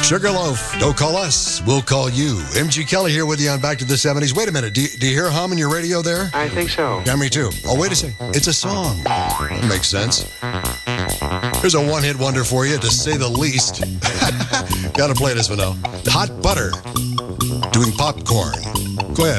Sugarloaf, don't call us, we'll call you. MG Kelly here with you on Back to the 70s. Wait a minute, do you hear a hum in your radio there? I think so. Yeah, me too. Oh, wait a second. It's a song. Makes sense. Here's a one-hit wonder for you, to say the least. Gotta play this one, though. Hot Butter, doing Popcorn.